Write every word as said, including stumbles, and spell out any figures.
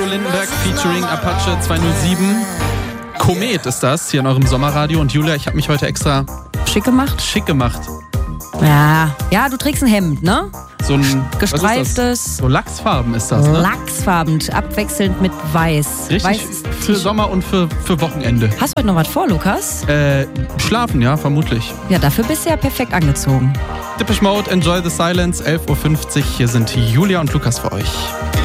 Lindenberg featuring Apache zweihundertsieben. Komet ist das, hier in eurem Sommerradio. Und Julia, ich habe mich heute extra Schick gemacht? Schick gemacht. Ja, ja, du trägst ein Hemd, ne? So ein gestreiftes. So Lachsfarben ist das, ne? Lachsfarben, abwechselnd mit Weiß. Richtig, Weiß für Sommer und für, für Wochenende. Hast du heute noch was vor, Lukas? Äh, schlafen, ja, vermutlich. Ja, dafür bist du ja perfekt angezogen. Depeche Mode, Enjoy the Silence, elf Uhr fünfzig. Hier sind Julia und Lukas für euch.